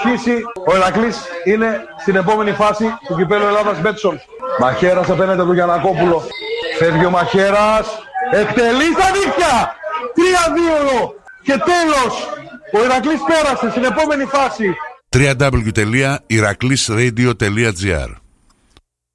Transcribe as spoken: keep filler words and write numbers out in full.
συνεχίσει. Ο Ηρακλής είναι στην επόμενη φάση του κυπέλλου Ελλάδας Μπέτσον. Μαχαίρας απέναντι του Γιαννακόπουλο. Φεύγει ο Μαχαίρας. Εκτελεί στα δίχτυα. τρία δύο και τέλος. Ο Ηρακλής πέρασε στην επόμενη φάση. double-u double-u double-u τελεία ηρακλής radio τελεία τζι άρ